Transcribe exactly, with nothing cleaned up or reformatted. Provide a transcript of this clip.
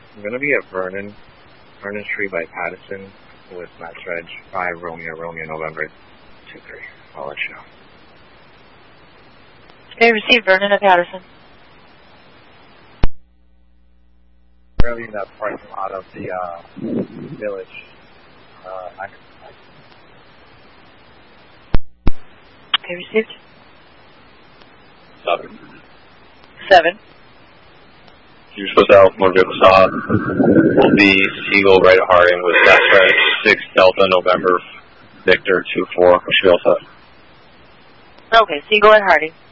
I'm going to be at Vernon, Vernon Street by Patterson with Max Reg, five Romeo, Romeo, November two three. I'll let you know. Okay, received Vernon at Patterson. Early in that parking lot of the uh, village. Uh, I, I, okay, received. Seven. Seven. You're supposed to have more vehicle stop. Will be Seagull right at Harding with Max Reg, six Delta November Victor two four. Should be all set. Okay, Seagull at Harding.